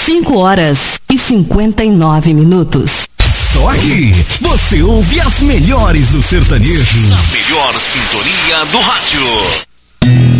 5h59. Só aqui, você ouve as melhores do sertanejo. A melhor sintonia do rádio.